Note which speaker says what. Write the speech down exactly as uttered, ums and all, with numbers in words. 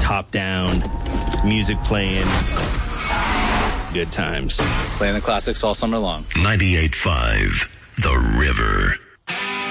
Speaker 1: top down, music playing, good times.
Speaker 2: Playing the classics all summer long.
Speaker 3: ninety-eight point five The River.